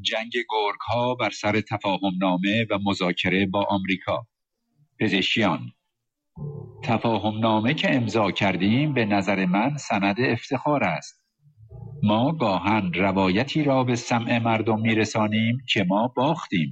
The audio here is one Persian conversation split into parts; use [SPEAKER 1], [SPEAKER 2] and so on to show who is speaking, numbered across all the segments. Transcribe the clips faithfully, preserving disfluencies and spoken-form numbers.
[SPEAKER 1] جنگ گرگ‌ها بر سر تفاهم‌نامه و مذاکره با آمریکا. پزشکیان: تفاهم‌نامه که امضا کردیم به نظر من سند افتخار است. ما گاهن روایتی را به سمع مردم میرسانیم که ما باختیم.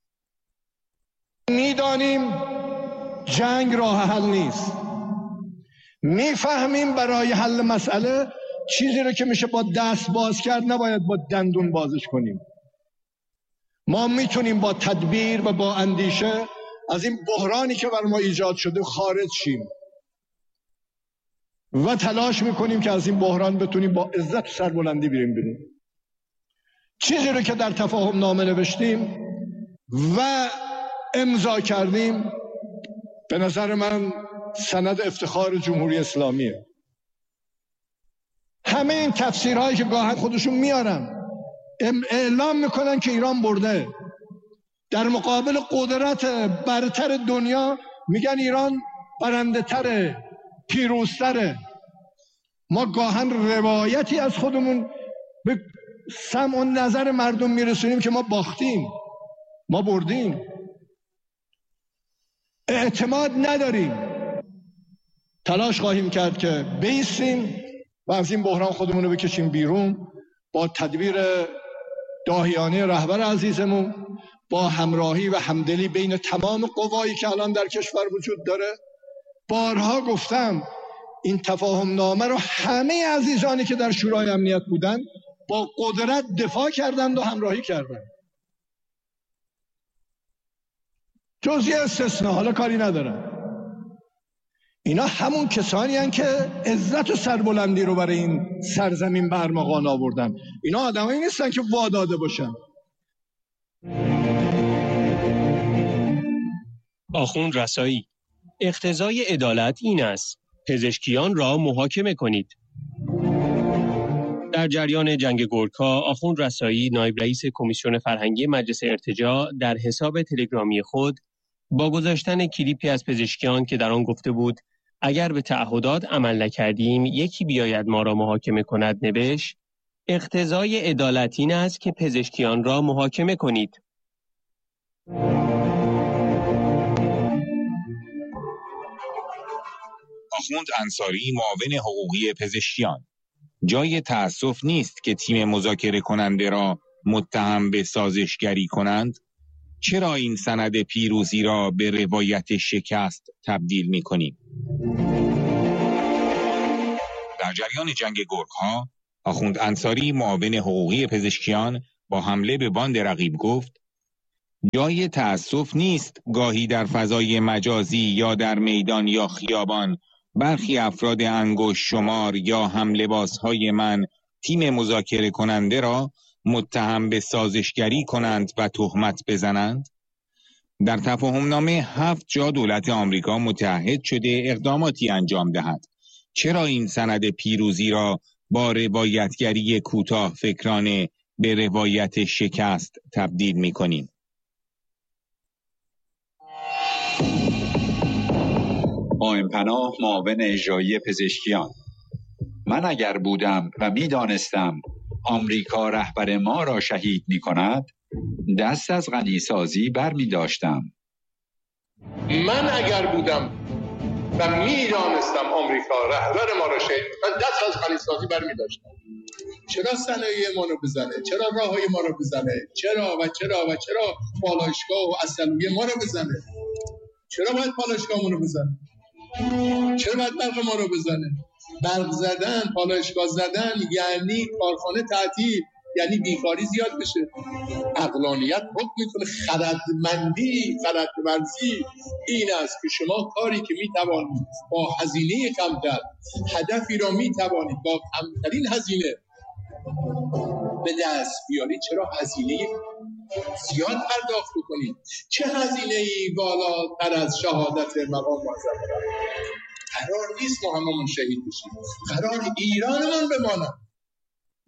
[SPEAKER 2] میدانیم جنگ راه حل نیست. میفهمیم برای حل مسئله چیزی رو که میشه با دست باز کرد نباید با دندون بازش کنیم. ما میتونیم با تدبیر و با اندیشه از این بحرانی که بر ما ایجاد شده خارج شیم و تلاش میکنیم که از این بحران بتونیم با عزت و سربلندی بریم بیرون. چیزی رو که در تفاهم نامه نوشتیم و امضا کردیم به نظر من سند افتخار جمهوری اسلامیه. همه این تفسیرهایی که گاهی خودشون میارن اعلام میکنن که ایران برده، در مقابل قدرت برتر دنیا میگن ایران برنده تره، پیروزتره. ما گاهن روایتی از خودمون به سمع و نظر مردم میرسونیم که ما باختیم، ما بردیم. اعتماد نداریم. تلاش خواهیم کرد که بایستیم و از این بحران خودمون رو بکشیم بیرون با تدبیر داهیانه رهبر عزیزمون، با همراهی و همدلی بین تمام قوایی که الان در کشور وجود داره. بارها گفتم این تفاهم نامه رو همه عزیزانی که در شورای امنیت بودن با قدرت دفاع کردند و همراهی کردند. جزئی استثناء، حالا کاری ندارن. اینا همون کسانی هستند که عزت و سربلندی رو برای این سرزمین به ارمغان آوردن. اینا آدمایی نیستن که واداده باشن.
[SPEAKER 3] آخوند رسایی: اقتضای عدالت این است پزشکیان را محاکمه کنید. در جریان جنگ گرگ‌ها، آخوند رسایی نایب رئیس کمیسیون فرهنگی مجلس ارتجاع در حساب تلگرامی خود با گذاشتن کلیپی از پزشکیان که در آن گفته بود اگر به تعهدات عمل نکردیم یکی بیاید ما را محاکمه کند نوشت: اقتضای عدالت این است که پزشکیان را محاکمه کنید.
[SPEAKER 4] آخوند انصاری معاون حقوقی پزشکیان: جای تأسف نیست که تیم مذاکره کننده را متهم به سازشگری کنند؟ چرا این سند پیروزی را به روایت شکست تبدیل می کنیم؟ در جریان جنگ گرگ‌ها، آخوند انصاری معاون حقوقی پزشکیان با حمله به باند رقیب گفت: جای تأسف نیست گاهی در فضای مجازی یا در میدان یا خیابان برخی افراد انگشت شمار یا هملباسهای من تیم مذاکره کننده را متهم به سازشگری کنند و تهمت بزنند. در تفاهم نامه هفت جا دولت آمریکا متعهد شده اقداماتی انجام دهد. چرا این سند پیروزی را با روایتگری کوتاه فکرانه به روایت شکست تبدیل می کنیم؟
[SPEAKER 1] قائم پناه معاون اجرایی پزشکیان: من اگر بودم و می دانستم آمریکا رهبر ما را شهید می کند دست از غنیسازی بر می داشتم.
[SPEAKER 5] من اگر بودم و می دانستم آمریکا رهبر ما را شهید می کند دست از غنیسازی بر می داشتم. چرا صنایع ما رو بزنه؟ چرا راههای ما رو بزنه؟ چرا و چرا و چرا پالایشگاه و اصلویه ما رو بزنه؟ چرا باید پالایشگاهمون رو بزنه؟ چرا باید برق ما رو بزنه؟ برق زدن، پالایشگاه زدن یعنی کارخانه تعطیل، یعنی بیکاری زیاد بشه. عقلانیت حکم میکنه. خردمندی، خردورزی این است که شما کاری که میتوانید با هزینه کمتر هدفی را میتوانید با کمترین هزینه به دست بیارید، چرا هزینه زیاد پرداخت کنید؟ چه هزینه ای بالاتر از شهادت مقام معظم؟ قرار نیست ما هممون شهید بشیم، قرار ایرانمون بماند.